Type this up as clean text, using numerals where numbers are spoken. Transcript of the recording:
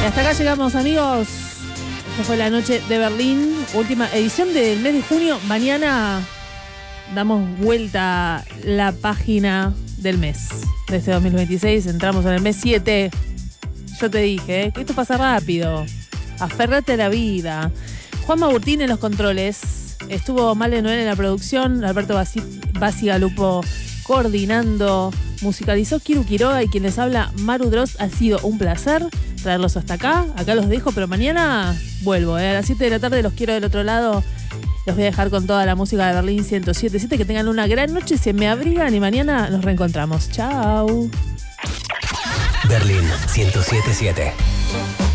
Y hasta acá llegamos, amigos. Esta fue la noche de Berlín, última edición del mes de junio. Mañana damos vuelta la página del mes de este 2026. Entramos en el mes 7. Yo te dije, que esto pasa rápido. Aférrate a la vida. Juan Maburtín en los controles. Estuvo Male Noel en la producción. Alberto Basigalupo coordinando. Musicalizó Kiru Quiroga y quien les habla, Maru Drost. Ha sido un placer traerlos hasta acá. Acá los dejo, pero mañana vuelvo. A las 7 de la tarde los quiero del otro lado. Los voy a dejar con toda la música de Berlín 107.7. Que tengan una gran noche, se me abrigan y mañana nos reencontramos. Chao. Berlín 107.7.